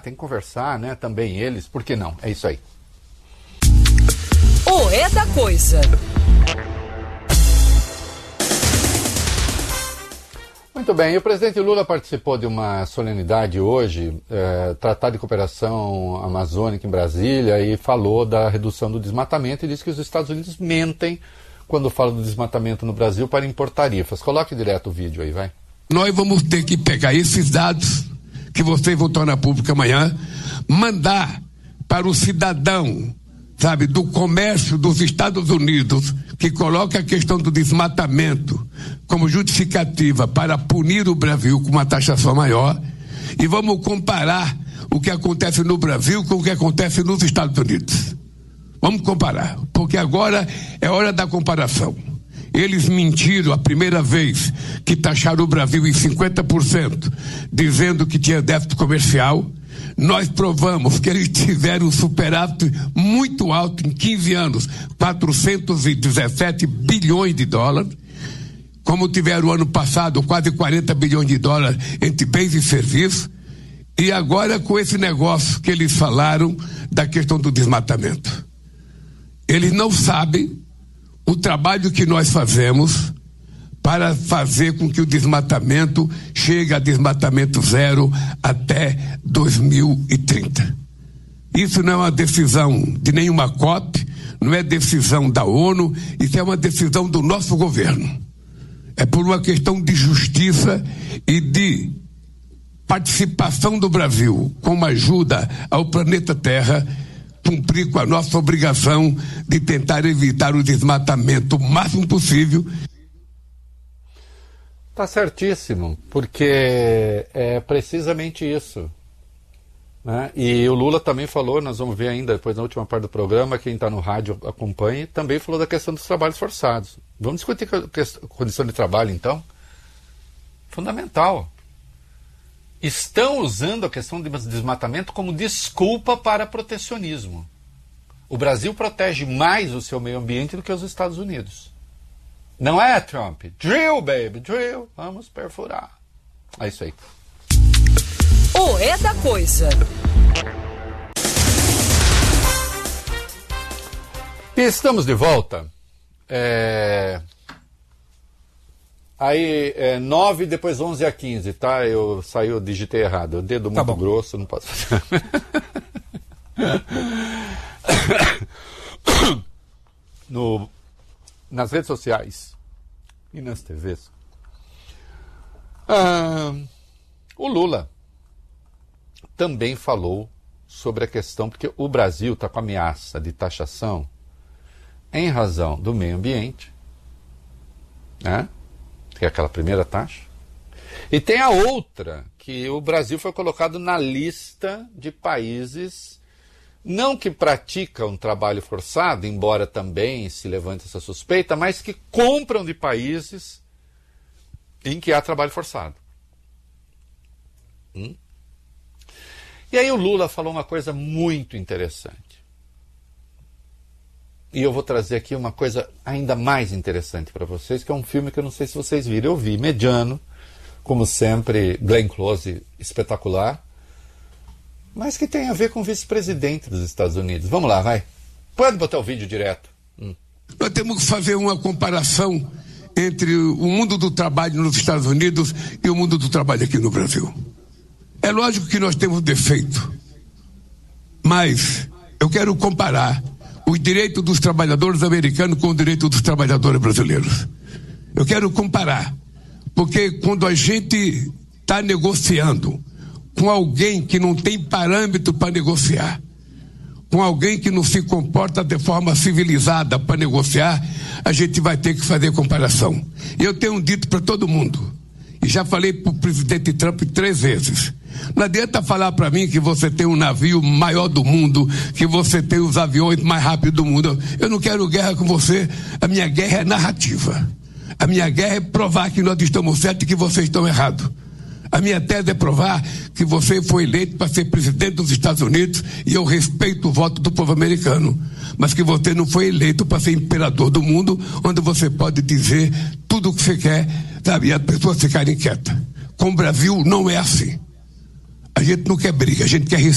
tem que conversar, né? Também eles, por que não? É isso aí. O É da Coisa. Muito bem, e o presidente Lula participou de uma solenidade hoje, Tratado de Cooperação Amazônica em Brasília, e falou da redução do desmatamento e disse que os Estados Unidos mentem quando falam do desmatamento no Brasil para importar tarifas. Coloque direto o vídeo aí, vai. Nós vamos ter que pegar esses dados que vocês vão tornar público amanhã, mandar para o cidadão, sabe, do comércio dos Estados Unidos, que coloca a questão do desmatamento como justificativa para punir o Brasil com uma taxação maior, e vamos comparar o que acontece no Brasil com o que acontece nos Estados Unidos. Vamos comparar, porque agora é hora da comparação. Eles mentiram a primeira vez que taxaram o Brasil em 50%, dizendo que tinha déficit comercial. Nós provamos que eles tiveram um superávit muito alto em 15 anos, 417 bilhões de dólares, como tiveram o ano passado quase 40 bilhões de dólares entre bens e serviços, e agora com esse negócio que eles falaram da questão do desmatamento. Eles não sabem o trabalho que nós fazemos para fazer com que o desmatamento chegue a desmatamento zero até 2030. Isso não é uma decisão de nenhuma COP, não é decisão da ONU, isso é uma decisão do nosso governo. É por uma questão de justiça e de participação do Brasil como ajuda ao planeta Terra, cumprir com a nossa obrigação de tentar evitar o desmatamento o máximo possível. Tá certíssimo, porque é precisamente isso, né? E o Lula também falou, nós vamos ver ainda depois na última parte do programa, quem está no rádio acompanha, também falou da questão dos trabalhos forçados. Vamos discutir a condição de trabalho, então? Fundamental. Estão usando a questão do desmatamento como desculpa para protecionismo. O Brasil protege mais o seu meio ambiente do que os Estados Unidos. Não é, Trump? Drill, baby, drill. Vamos perfurar. É isso aí. O É da Coisa. E estamos de volta. Aí, 9, depois 11h15, tá? Eu digitei errado. O dedo muito grosso, não posso fazer. Nas redes sociais e nas TVs. O Lula também falou sobre a questão, porque o Brasil está com ameaça de taxação em razão do meio ambiente, né? Que é aquela primeira taxa. E tem a outra, que o Brasil foi colocado na lista de países não que praticam trabalho forçado, embora também se levante essa suspeita, mas que compram de países em que há trabalho forçado. E aí o Lula falou uma coisa muito interessante. E eu vou trazer aqui uma coisa ainda mais interessante para vocês, que é um filme que eu não sei se vocês viram. Eu vi, mediano, como sempre, Glenn Close, espetacular, mas que tem a ver com o vice-presidente dos Estados Unidos. Vamos lá, vai. Pode botar o vídeo direto. Nós temos que fazer uma comparação entre o mundo do trabalho nos Estados Unidos e o mundo do trabalho aqui no Brasil. É lógico que nós temos defeito, mas eu quero comparar os direitos dos trabalhadores americanos com o direito dos trabalhadores brasileiros. Eu quero comparar, porque quando a gente está negociando com alguém que não tem parâmetro para negociar, com alguém que não se comporta de forma civilizada para negociar, a gente vai ter que fazer comparação. Eu tenho dito para todo mundo, e já falei para o presidente Trump 3 vezes, não adianta falar para mim que você tem um navio maior do mundo, que você tem os aviões mais rápidos do mundo. Eu não quero guerra com você, a minha guerra é narrativa. A minha guerra é provar que nós estamos certos e que vocês estão errados. A minha tese é provar que você foi eleito para ser presidente dos Estados Unidos e eu respeito o voto do povo americano, mas que você não foi eleito para ser imperador do mundo, onde você pode dizer tudo o que você quer, sabe, e as pessoas ficarem quietas. Com o Brasil não é assim. A gente não quer briga, a gente quer